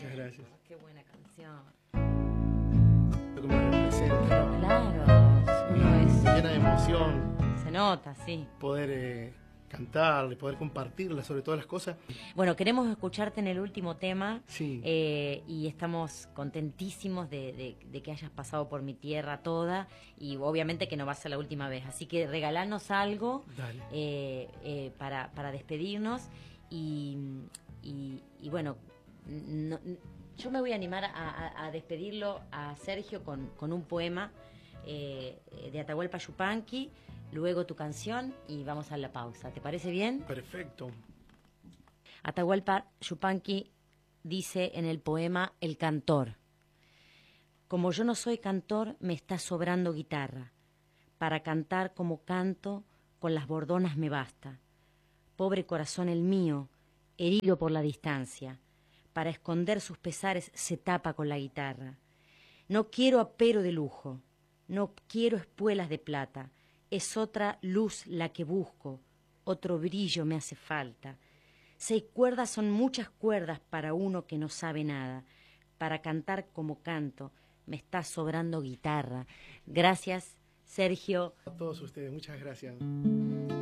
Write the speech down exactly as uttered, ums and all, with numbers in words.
Muchas gracias. Qué buena canción. Como me representa, Pero claro, uno me es, llena de emoción se nota, sí. poder eh, cantarle, poder compartirla sobre todas las cosas. Bueno, queremos escucharte en el último tema. Sí. eh, y estamos contentísimos de, de, de que hayas pasado por mi tierra toda y obviamente que no va a ser la última vez. Así que regalanos algo Dale. eh, eh, para, para despedirnos y, y, y bueno, no, yo me voy a animar a, a, a despedirlo a Sergio con, con un poema eh, de Atahualpa Yupanqui, luego tu canción y vamos a la pausa. ¿Te parece bien? Perfecto. Atahualpa Yupanqui dice en el poema El cantor: como yo no soy cantor, me está sobrando guitarra. Para cantar como canto, con las bordonas me basta. Pobre corazón el mío, herido por la distancia, para esconder sus pesares se tapa con la guitarra. No quiero apero de lujo, no quiero espuelas de plata, es otra luz la que busco, otro brillo me hace falta. Seis cuerdas son muchas cuerdas para uno que no sabe nada. Para cantar como canto, me está sobrando guitarra. Gracias, Sergio. A todos ustedes, muchas gracias.